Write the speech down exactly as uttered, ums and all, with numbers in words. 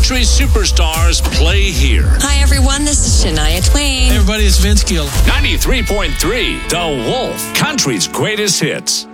country superstars play here. Hi, everyone. This is Shania Twain. Hey, everybody. It's Vince Gill. ninety-three point three, The Wolf, country's greatest hits.